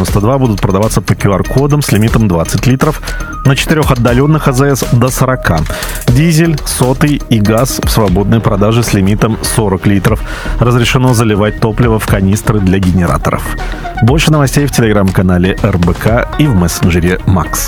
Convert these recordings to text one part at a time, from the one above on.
92 будут продаваться по QR-кодам с лимитом 20 литров, на 4 отдаленных АЗС до 40. Дизель, сотый и газ в свободной продаже с лимитом 40 литров. Разрешено заливать топливо в канистры для генераторов. Больше новостей в телеграм-канале РБК и в мессенджере Макс.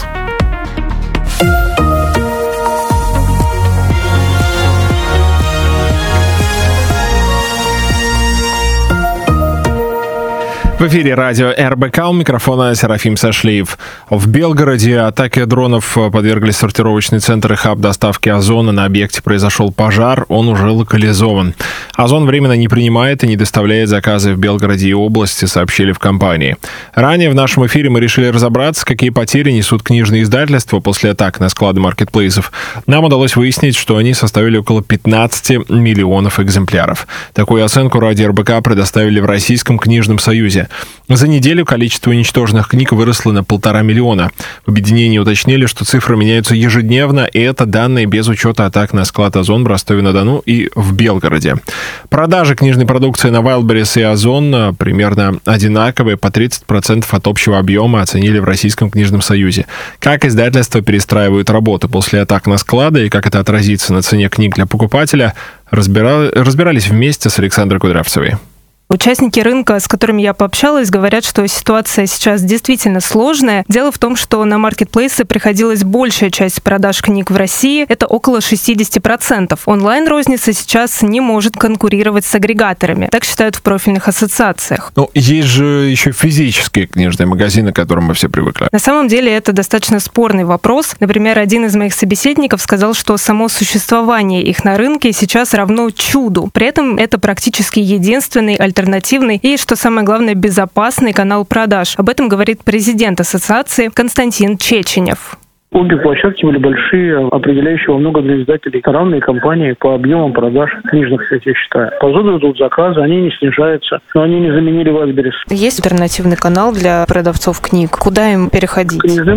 В эфире радио РБК, у микрофона Серафим Сашлиев. В Белгороде атаке дронов подвергли сортировочный центр и хаб доставки Озона. На объекте произошел пожар, он уже локализован. Озон временно не принимает и не доставляет заказы в Белгороде и области, сообщили в компании. Ранее в нашем эфире мы решили разобраться, какие потери несут книжные издательства после атак на склады маркетплейсов. Нам удалось выяснить, что они составили около 15 миллионов экземпляров. Такую оценку радио РБК предоставили в Российском книжном союзе. За неделю количество уничтоженных книг выросло на 1,5 миллиона. В объединении уточнили, что цифры меняются ежедневно, и это данные без учета атак на склад Озон в Ростове-на-Дону и в Белгороде. Продажи книжной продукции на Wildberries и Озон примерно одинаковые, по 30% от общего объема оценили в Российском книжном союзе. Как издательства перестраивают работу после атак на склады и как это отразится на цене книг для покупателя, разбирались вместе с Александрой Кудрявцевой. Участники рынка, с которыми я пообщалась, говорят, что ситуация сейчас действительно сложная. Дело в том, что на маркетплейсы приходилась большая часть продаж книг в России. Это около 60%. Онлайн-розница сейчас не может конкурировать с агрегаторами. Так считают в профильных ассоциациях. Но есть же еще физические книжные магазины, к которым мы все привыкли. На самом деле это достаточно спорный вопрос. Например, один из моих собеседников сказал, что само существование их на рынке сейчас равно чуду. При этом это практически единственный альтернативный и, что самое главное, безопасный канал продаж. Об этом говорит президент ассоциации Константин Чеченев. Обе площадки были большие, определяющие во много для издателей. Равные компании по объемам продаж книжных, кстати, я считаю. По зону идут заказы, они не снижаются, но они не заменили Wildberries. Есть альтернативный канал для продавцов книг? Куда им переходить? Книжные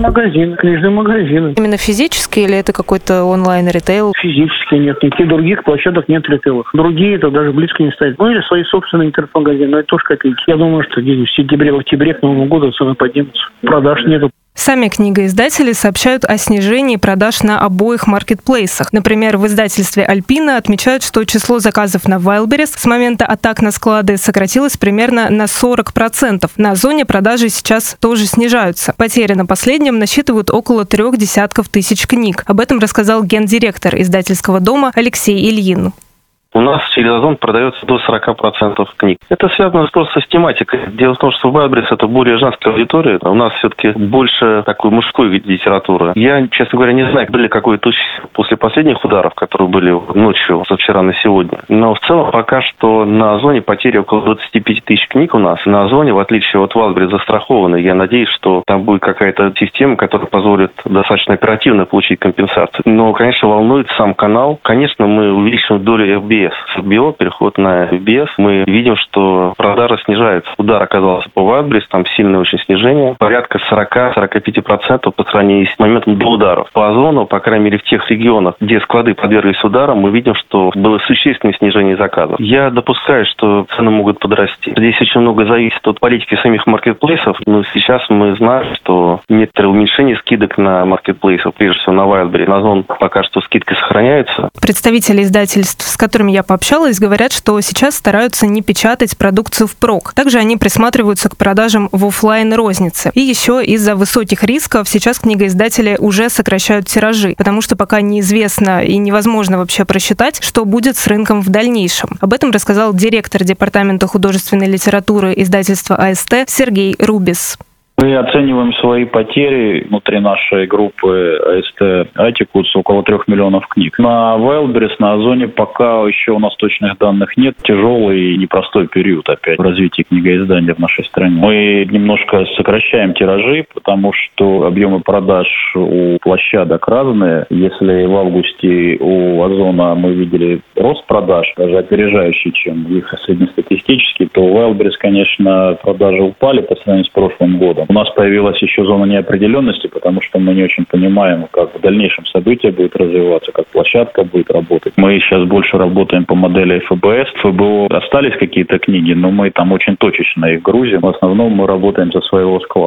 магазины. Именно физически или это какой-то онлайн-ритейл? Физически нет. Никаких других площадок нет ритейлов. Другие это даже близко не стоят. Ну или свои собственные интернет-магазины, но это тоже копейки. Я думаю, что в сентябре, в октябре к Новому году цены поднимутся. Продаж нету. Сами книгоиздатели сообщают о снижении продаж на обоих маркетплейсах. Например, в издательстве «Альпина» отмечают, что число заказов на Wildberries с момента атак на склады сократилось примерно на 40%. На Озоне продажи сейчас тоже снижаются. Потери на последнем насчитывают около 3 десятков тысяч книг. Об этом рассказал гендиректор издательского дома Алексей Ильин. У нас через Озон продается до 40% книг. Это связано просто с тематикой. Дело в том, что Wildberries это более женская аудитория. У нас все-таки больше такой мужской вид литературы. Я, честно говоря, не знаю, были какой-то после последних ударов, которые были ночью, со вчера на сегодня. Но в целом пока что на Озоне потери около 25 тысяч книг у нас. На Озоне, в отличие от Wildberries, застрахованы. Я надеюсь, что там будет какая-то система, которая позволит достаточно оперативно получить компенсацию. Но, конечно, волнует сам канал. Конечно, мы увеличим долю FBS. С FBO, переход на FBS, мы видим, что продажи снижаются. Удар оказался по Wildberries, там сильное очень снижение. Порядка 40-45% по сравнению с моментом до ударов. По Озону, по крайней мере, в тех регионах, где склады подверглись ударам, мы видим, что было существенное снижение заказов. Я допускаю, что цены могут подрасти. Здесь очень много зависит от политики самих маркетплейсов. Но сейчас мы знаем, что некоторые уменьшения скидок на маркетплейсах, прежде всего на Wildberries. На Озон пока что скидки сохраняются. Представители издательств, с которыми я пообщалась, говорят, что сейчас стараются не печатать продукцию впрок. Также они присматриваются к продажам в офлайн-рознице. И еще из-за высоких рисков сейчас книгоиздатели уже сокращают тиражи, потому что пока неизвестно и невозможно вообще просчитать, что будет с рынком в дальнейшем. Об этом рассказал директор департамента художественной литературы издательства АСТ Сергей Рубис. Мы оцениваем свои потери внутри нашей группы АСТ Атикус около 3 миллионов книг. На Wildberries, на Озоне пока еще у нас точных данных нет. Тяжелый и непростой период опять в развитии книгоиздания в нашей стране. Мы немножко сокращаем тиражи, потому что объемы продаж у площадок разные. Если в августе у Озона мы видели рост продаж, даже опережающий, чем их среднестатистический, то у Wildberries, конечно, продажи упали по сравнению с прошлым годом. У нас появилась еще зона неопределенности, потому что мы не очень понимаем, как в дальнейшем событие будет развиваться, как площадка будет работать. Мы сейчас больше работаем по модели ФБС. В ФБО остались какие-то книги, но мы там очень точечно их грузим. В основном мы работаем со своего склада.